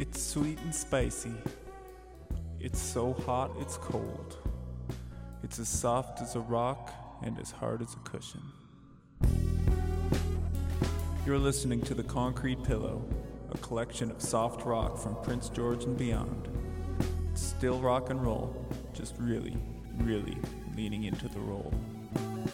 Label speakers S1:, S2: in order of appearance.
S1: It's sweet and spicy. It's so hot it's cold. It's as soft as a rock and as hard as a cushion. You're listening to The Concrete Pillow, a collection of soft rock from Prince George and beyond. It's still rock and roll, just really, really leaning into the role.